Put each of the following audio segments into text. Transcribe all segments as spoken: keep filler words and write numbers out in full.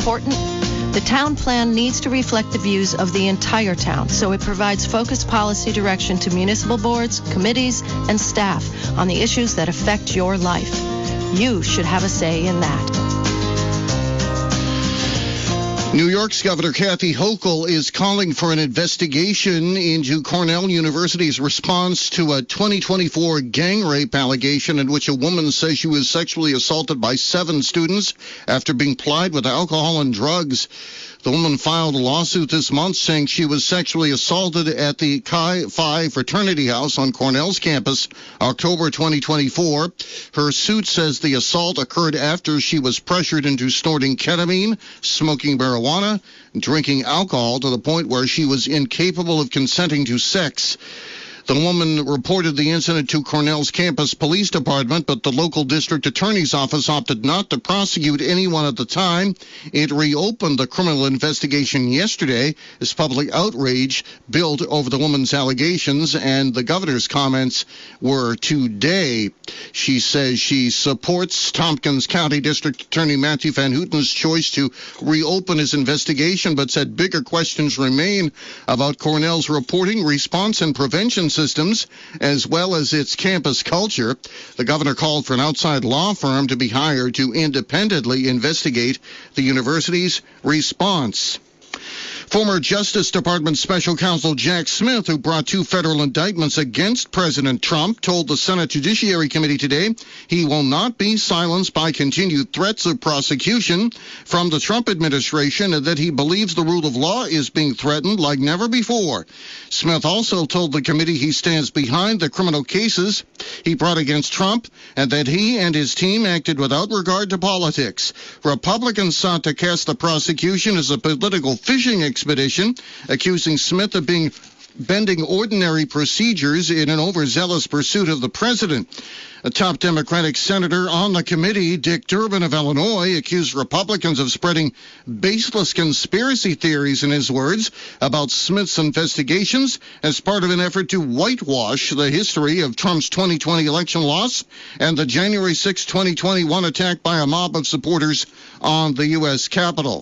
important? The town plan needs to reflect the views of the entire town, so it provides focused policy direction to municipal boards, committees, and staff on the issues that affect your life. You should have a say in that. New York's Governor Kathy Hochul is calling for an investigation into Cornell University's response to a twenty twenty-four gang rape allegation in which a woman says she was sexually assaulted by seven students after being plied with alcohol and drugs. The woman filed a lawsuit this month saying she was sexually assaulted at the Chi Phi fraternity house on Cornell's campus October twenty twenty-four. Her suit says the assault occurred after she was pressured into snorting ketamine, smoking marijuana, and drinking alcohol to the point where she was incapable of consenting to sex. The woman reported the incident to Cornell's campus police department, but the local district attorney's office opted not to prosecute anyone at the time. It reopened the criminal investigation yesterday as public outrage built over the woman's allegations, and the governor's comments were today. She says she supports Tompkins County District Attorney Matthew Van Houten's choice to reopen his investigation, but said bigger questions remain about Cornell's reporting, response, and prevention systems, as well as its campus culture. The governor called for an outside law firm to be hired to independently investigate the university's response. Former Justice Department Special Counsel Jack Smith, who brought two federal indictments against President Trump, told the Senate Judiciary Committee today he will not be silenced by continued threats of prosecution from the Trump administration and that he believes the rule of law is being threatened like never before. Smith also told the committee he stands behind the criminal cases he brought against Trump and that he and his team acted without regard to politics. Republicans sought to cast the prosecution as a political fishing expedition, accusing Smith of being bending ordinary procedures in an overzealous pursuit of the president. A top Democratic senator on the committee, Dick Durbin of Illinois, accused Republicans of spreading baseless conspiracy theories, in his words, about Smith's investigations as part of an effort to whitewash the history of Trump's twenty twenty election loss and the January sixth, twenty twenty-one attack by a mob of supporters on the U S Capitol.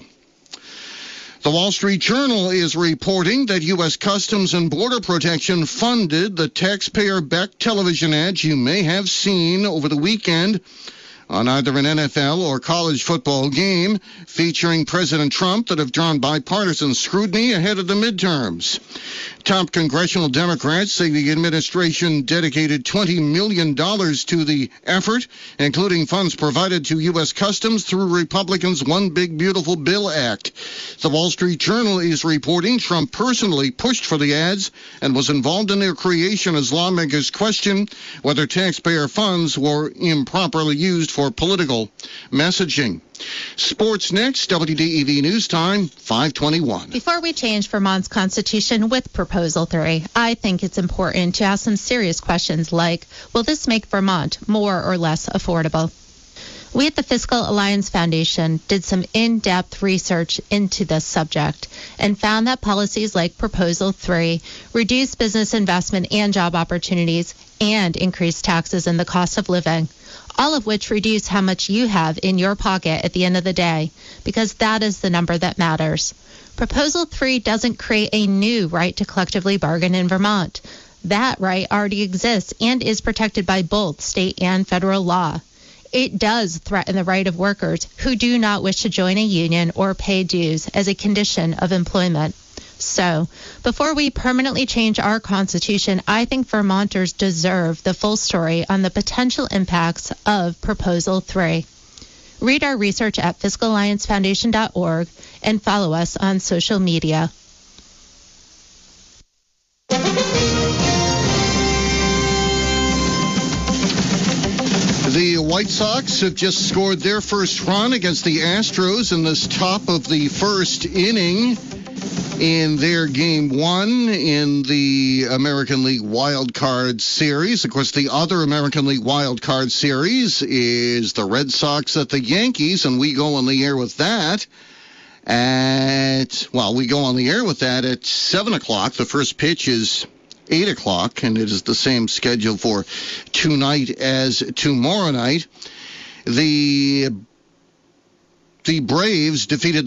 The Wall Street Journal is reporting that U S Customs and Border Protection funded the taxpayer-backed television ads you may have seen over the weekend on either an N F L or college football game featuring President Trump that have drawn bipartisan scrutiny ahead of the midterms. Top congressional Democrats say the administration dedicated twenty million dollars to the effort, including funds provided to U S Customs through Republicans' One Big Beautiful Bill Act. The Wall Street Journal is reporting Trump personally pushed for the ads and was involved in their creation as lawmakers question whether taxpayer funds were improperly used for political messaging. Sports next, W D E V News Time, five twenty-one. Before we change Vermont's constitution with Proposal three, I think it's important to ask some serious questions like, will this make Vermont more or less affordable? We at the Fiscal Alliance Foundation did some in-depth research into this subject and found that policies like Proposal three reduce business investment and job opportunities and increase taxes and the cost of living, all of which reduce how much you have in your pocket at the end of the day, because that is the number that matters. Proposal three doesn't create a new right to collectively bargain in Vermont. That right already exists and is protected by both state and federal law. It does threaten the right of workers who do not wish to join a union or pay dues as a condition of employment. So, before we permanently change our Constitution, I think Vermonters deserve the full story on the potential impacts of Proposal three. Read our research at fiscal alliance foundation dot org and follow us on social media. The White Sox have just scored their first run against the Astros in this top of the first inning in their game one in the American League Wild Card Series. Of course, the other American League Wild Card Series is the Red Sox at the Yankees, and we go on the air with that at, well, we go on the air with that at seven o'clock. The first pitch is eight o'clock, and it is the same schedule for tonight as tomorrow night. The, the Braves defeated